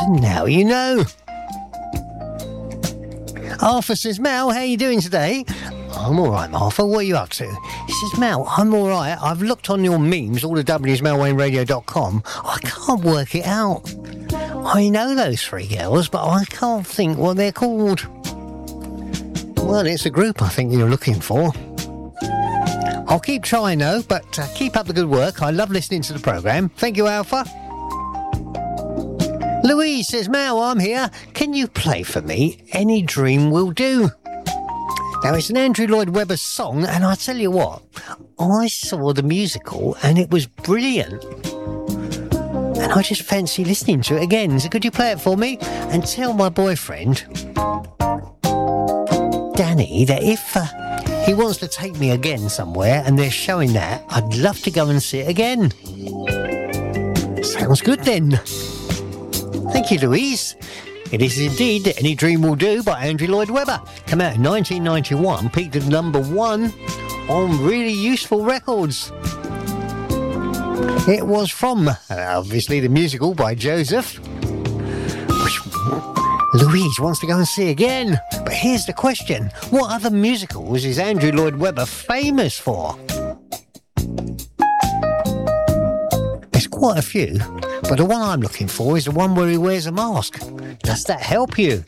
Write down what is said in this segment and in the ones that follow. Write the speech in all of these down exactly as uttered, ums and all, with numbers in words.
Now you know. Arthur says, Mel, how you doing today? I'm all right, Martha. What are you up to? He says, Mel, I'm all right. I've looked on your memes, all the W's, mel wayne radio dot com. I can't work it out. I know those three girls, but I can't think what they're called. Well, it's a group I think you're looking for. I'll keep trying, though, but uh, keep up the good work. I love listening to the programme. Thank you, Alpha. Louise says, Mel, I'm here. Can you play for me? Any Dream Will Do. Now, it's an Andrew Lloyd Webber song, and I tell you what, I saw the musical, and it was brilliant. And I just fancy listening to it again. So could you play it for me? And tell my boyfriend, Danny, that if uh, he wants to take me again somewhere, and they're showing that, I'd love to go and see it again. Sounds good, then. Thank you, Louise. It is indeed Any Dream Will Do by Andrew Lloyd Webber. Came out in nineteen ninety-one, peaked at number one on Really Useful Records. It was from, uh, obviously, the musical by Joseph, which Louise wants to go and see again. But here's the question. What other musicals is Andrew Lloyd Webber famous for? There's quite a few. But the one I'm looking for is the one where he wears a mask. Does that help you?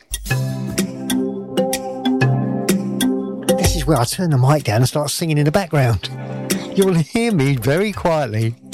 This is where I turn the mic down and start singing in the background. You'll hear me very quietly.